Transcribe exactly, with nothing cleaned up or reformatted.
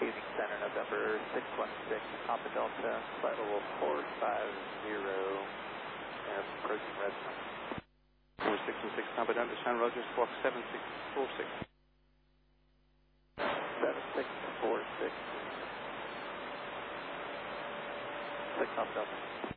Evening Center, November six one six, Papa Delta, flight level four five zero, and approaching Redmond. four six one six, Papa Delta, San Roger, squawk seven six four six. seven six four six. six Papa Delta.